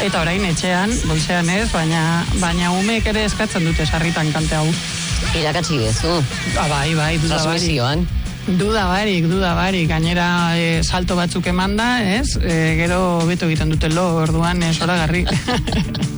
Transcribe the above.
Eta orain etxean, goizean ez, baina umeek ere eskatzen dute sarritan kante hau. Irakatsi bezu. Bai, duda Transmisioan. Duda barik, gainera salto batzuk emanda, ez? Gero beto egiten dute orduan zoragarri.